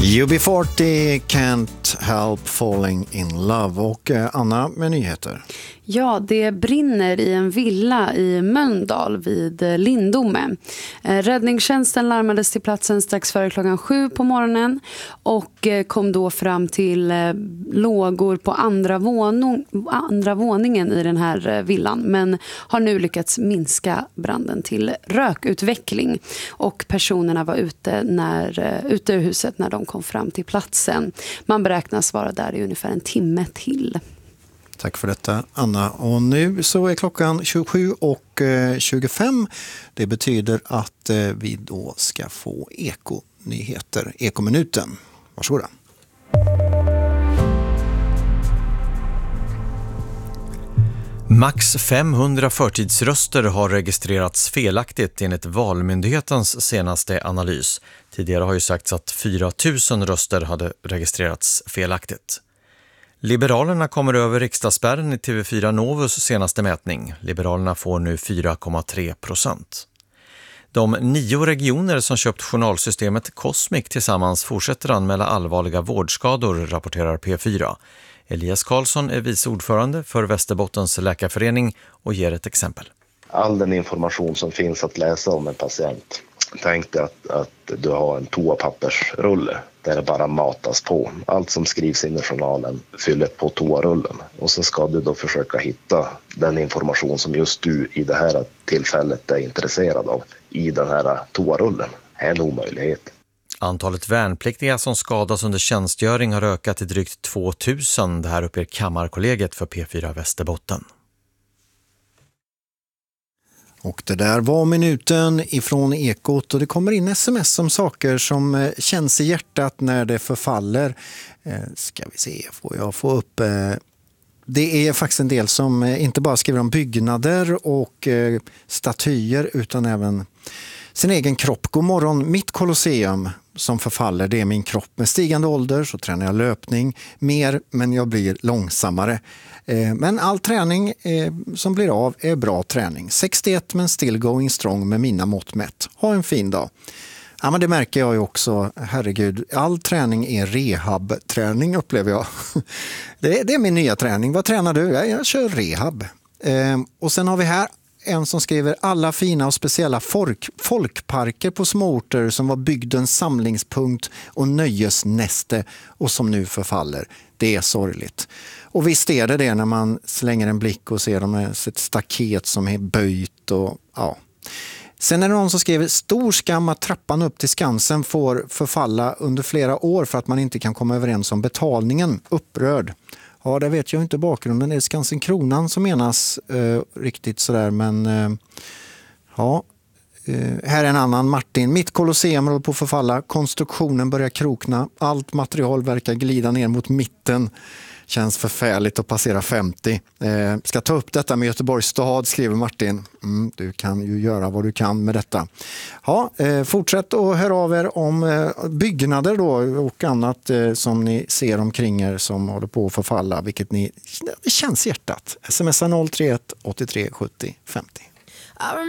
UB40 Can't Help Falling in Love. Och Anna med nyheter. Ja, det brinner i en villa i Mölndal vid Lindome. Räddningstjänsten larmades till platsen strax före 7:00 på morgonen och kom då fram till lågor på andra våningen i den här villan, men har nu lyckats minska branden till rökutveckling, och personerna var ute ur huset när de kom fram till platsen. Man beräknas vara där i ungefär en timme till. Tack för detta, Anna. Och nu så är klockan 27:25. Det betyder att vi då ska få ekonyheter, ekominuten. Varsågoda. Max 500 förtidsröster har registrerats felaktigt enligt Valmyndighetens senaste analys. Tidigare har ju sagts att 4 000 röster hade registrerats felaktigt. Liberalerna kommer över riksdagsspärren i TV4 Novus senaste mätning. Liberalerna får nu 4,3%. De 9 regioner som köpt journalsystemet Cosmic tillsammans fortsätter anmäla allvarliga vårdskador, rapporterar P4. Elias Karlsson är vice ordförande för Västerbottens läkarförening och ger ett exempel. All den information som finns att läsa om en patient. Tänk dig att du har en toapappersrulle där det bara matas på. Allt som skrivs in i journalen fyller på toarullen. Och så ska du då försöka hitta den information som just du i det här tillfället är intresserad av i den här toarullen. Det är en omöjlighet. Antalet värnpliktiga som skadas under tjänstgöring har ökat till drygt 2000. Det här uppger Kammarkollegiet för P4 Västerbotten. Och det där var minuten ifrån Ekot, och det kommer in sms om saker som känns i hjärtat när det förfaller. Ska vi se, får jag få upp... Det är faktiskt en del som inte bara skriver om byggnader och statyer utan även sin egen kropp. God morgon, mitt kolosseum som förfaller, det är min kropp. Med stigande ålder så tränar jag löpning mer, men jag blir långsammare. Men all träning som blir av är bra träning. 61 men still going strong med mina mått mätt. Ha en fin dag. Ja, men det märker jag ju också. Herregud, all träning är rehab-träning upplever jag. Det är min nya träning. Vad tränar du? Jag kör rehab. Och sen har vi här en som skriver alla fina och speciella folkparker på småorter som var bygdens samlingspunkt och nöjesnäste och som nu förfaller. Det är sorgligt. Och visst är det när man slänger en blick och ser dem med ett staket som är böjt och ja. Sen är det någon som skriver stor skam att trappan upp till Skansen får förfalla under flera år för att man inte kan komma överens om betalningen. Upprörd. Ja, det vet jag inte bakgrunden. Det är Skansen Kronan som menas riktigt sådär. Men ja, här är en annan. Martin. Mitt kolosseum håller på att förfalla. Konstruktionen börjar krokna. Allt material verkar glida ner mot mitten. Känns förfärligt att passera 50. Ska ta upp detta med Göteborgs stad, skriver Martin. Du kan ju göra vad du kan med detta. Ja, fortsätt att höra av er om byggnader då och annat som ni ser omkring er som håller på att förfalla. Vilket det känns hjärtat. SMS 031 83 70 50.